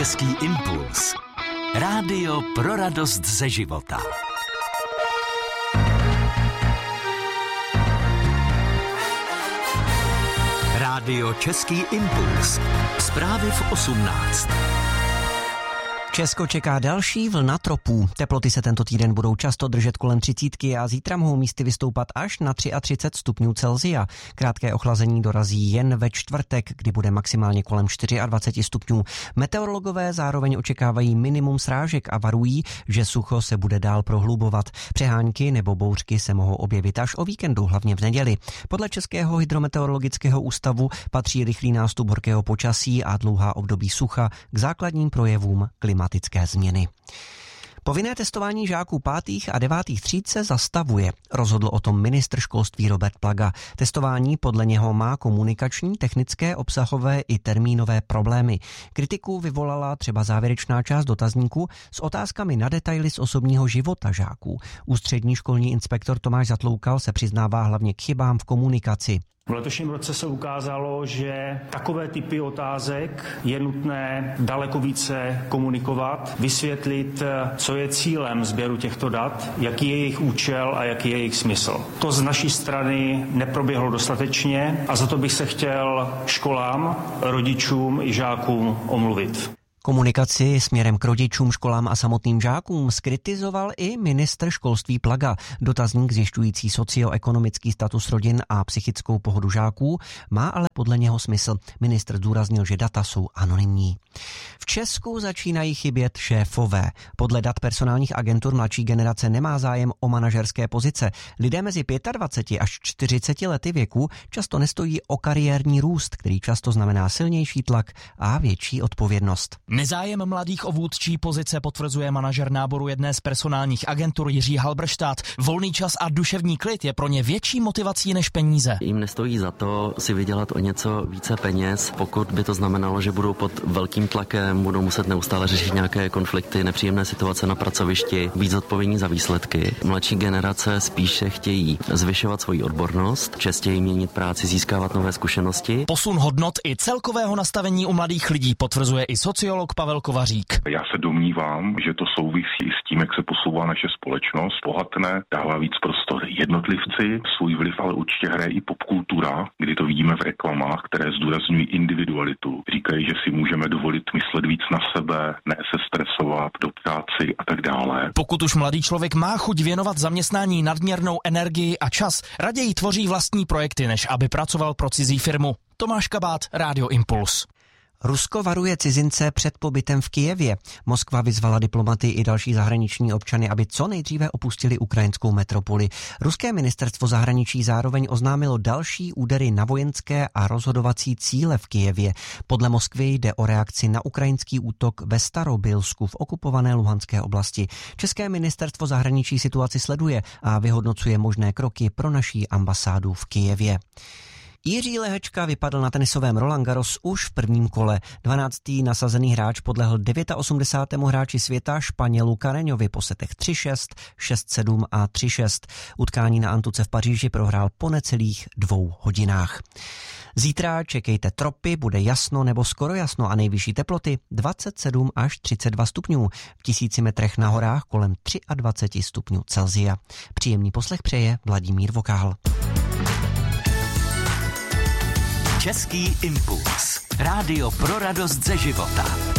Český impuls. Rádio pro radost ze života. Rádio Český impuls. Zprávy v 18. Česko čeká další vlna tropů. Teploty se tento týden budou často držet kolem 30 a zítra mohou místy vystoupat až na 33 stupňů Celsia. Krátké ochlazení dorazí jen ve čtvrtek, kdy bude maximálně kolem 24 stupňů. Meteorologové zároveň očekávají minimum srážek a varují, že sucho se bude dál prohlubovat. Přehánky nebo bouřky se mohou objevit až o víkendu, hlavně v neděli. Podle Českého hydrometeorologického ústavu patří rychlý nástup horkého počasí a dlouhá období sucha k základním projevům klimatické změny. Povinné testování žáků 5. a 9. tříd se zastavuje. Rozhodl o tom ministr školství Robert Plaga. Testování podle něho má komunikační, technické, obsahové i termínové problémy. Kritiku vyvolala třeba závěrečná část dotazníku s otázkami na detaily z osobního života žáků. Ústřední školní inspektor Tomáš Zatloukal se přiznává hlavně k chybám v komunikaci. V letošním roce se ukázalo, že takové typy otázek je nutné daleko více komunikovat, vysvětlit, co je cílem sběru těchto dat, jaký je jejich účel a jaký je jejich smysl. To z naší strany neproběhlo dostatečně a za to bych se chtěl školám, rodičům i žákům omluvit. Komunikaci směrem k rodičům, školám a samotným žákům zkritizoval i ministr školství Plaga. Dotazník zjišťující socioekonomický status rodin a psychickou pohodu žáků má ale podle něho smysl. Ministr zdůraznil, že data jsou anonymní. V Česku začínají chybět šéfové. Podle dat personálních agentur mladší generace nemá zájem o manažerské pozice. Lidé mezi 25 až 40 lety věku často nestojí o kariérní růst, který často znamená silnější tlak a větší odpovědnost. Nezájem mladých o vůdčí pozice potvrzuje manažer náboru jedné z personálních agentur Jiří Halberštát. Volný čas a duševní klid je pro ně větší motivací než peníze. Jim nestojí za to si vydělat o něco více peněz, pokud by to znamenalo, že budou pod velkým tlakem, budou muset neustále řešit nějaké konflikty, nepříjemné situace na pracovišti, být zodpovědní za výsledky. Mladší generace spíše chtějí zvyšovat svoji odbornost, častěji měnit práci, získávat nové zkušenosti. Posun hodnot i celkového nastavení u mladých lidí potvrzuje i sociolog Pavel Kovařík. Já se domnívám, že to souvisí s tím, jak se posouvá naše společnost. Bohatne, dává víc prostor jednotlivci, svůj vliv ale určitě hraje i popkultura, kdy to vidíme v reklamách, které zdůrazňují individualitu. Říkají, že si můžeme dovolit myslet víc na sebe, ne se stresovat do práci a tak dále. Pokud už mladý člověk má chuť věnovat zaměstnání nadměrnou energii a čas, raději tvoří vlastní projekty, než aby pracoval pro cizí firmu. Tomáš Kabát, Rádio Impuls. Rusko varuje cizince před pobytem v Kyjevě. Moskva vyzvala diplomaty i další zahraniční občany, aby co nejdříve opustili ukrajinskou metropoli. Ruské ministerstvo zahraničí zároveň oznámilo další údery na vojenské a rozhodovací cíle v Kyjevě. Podle Moskvy jde o reakci na ukrajinský útok ve Starobilsku v okupované Luhanské oblasti. České ministerstvo zahraničí situaci sleduje a vyhodnocuje možné kroky pro naší ambasádu v Kyjevě. Jiří Lehečka vypadl na tenisovém Roland Garros už v prvním kole. 12. nasazený hráč podlehl 89. hráči světa Španělu Carreñovi po setech 3-6, 6-7 a 3-6. Utkání na Antuce v Paříži prohrál po necelých 2 hodinách. Zítra čekejte tropy, bude jasno nebo skoro jasno a nejvyšší teploty 27 až 32 stupňů. V 1000 metrech na horách kolem 23 stupňů Celsia. Příjemný poslech přeje Vladimír Vokál. Český impuls. Rádio pro radost ze života.